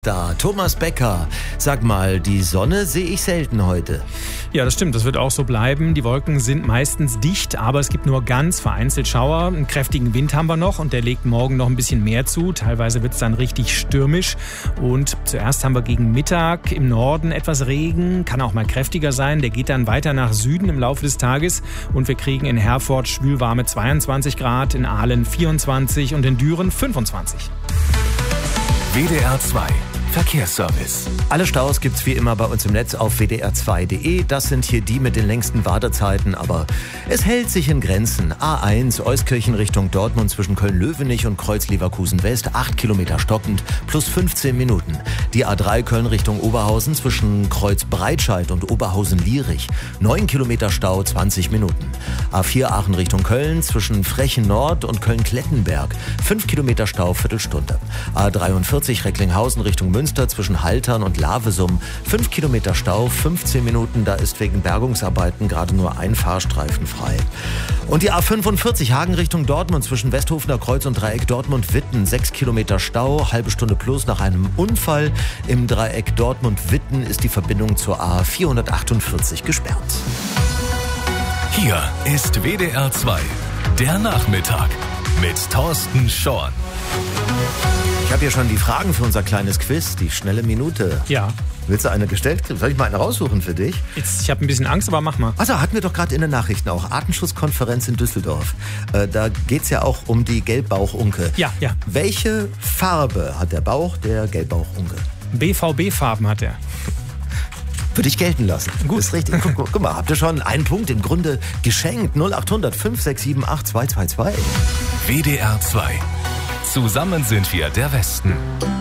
Da, Thomas Becker. Sag mal, die Sonne sehe ich selten heute. Ja, das stimmt. Das wird auch so bleiben. Die Wolken sind meistens dicht, aber es gibt nur ganz vereinzelt Schauer. Einen kräftigen Wind haben wir noch und der legt morgen noch ein bisschen mehr zu. Teilweise wird es dann richtig stürmisch. Und zuerst haben wir gegen Mittag im Norden etwas Regen. Kann auch mal kräftiger sein. Der geht dann weiter nach Süden im Laufe des Tages. Und wir kriegen in Herford schwülwarme 22 Grad, in Aalen 24 und in Düren 25. WDR 2 Verkehrsservice. Alle Staus gibt's wie immer bei uns im Netz auf wdr2.de. Das sind hier die mit den längsten Wartezeiten, aber es hält sich in Grenzen. A1 Euskirchen Richtung Dortmund zwischen Köln-Löwenich und Kreuz West, 8 Kilometer stockend, plus 15 Minuten. Die A3 Köln Richtung Oberhausen zwischen Kreuz Breitscheid und Oberhausen-Lierich, 9 Kilometer Stau, 20 Minuten. A4 Aachen Richtung Köln zwischen Frechen Nord und Köln-Klettenberg, 5 Kilometer Stau, Viertelstunde. A43 Recklinghausen Richtung Münster zwischen Haltern und Lavesum, 5 Kilometer Stau, 15 Minuten, da ist wegen Bergungsarbeiten gerade nur ein Fahrstreifen frei. Und die A45 Hagen Richtung Dortmund zwischen Westhofener Kreuz und Dreieck Dortmund-Witten, 6 Kilometer Stau, halbe Stunde plus nach einem Unfall. Im Dreieck Dortmund-Witten ist die Verbindung zur A448 gesperrt. Hier ist WDR 2, der Nachmittag mit Thorsten Schorn. Ich habe hier schon die Fragen für unser kleines Quiz, die schnelle Minute. Ja. Willst du eine gestellt? Soll ich mal eine raussuchen für dich? Ich habe ein bisschen Angst, aber mach mal. Also hatten wir doch gerade in den Nachrichten auch. Artenschutzkonferenz in Düsseldorf. Da geht es ja auch um die Gelbbauchunke. Ja. Welche Farbe hat der Bauch der Gelbbauchunke? BVB-Farben hat er. Würde ich gelten lassen. Gut. Das ist richtig. Guck mal, habt ihr schon einen Punkt im Grunde geschenkt? 0800 567 8222. WDR 2. Zusammen sind wir der Westen.